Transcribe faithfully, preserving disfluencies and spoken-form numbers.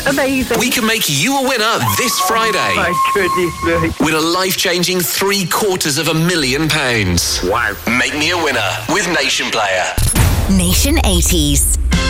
Amazing. We can make you a winner this Friday. Oh, my goodness me. Win a life-changing three quarters of a million pounds. Wow. Make me a winner with Nation Player. Nation eighties.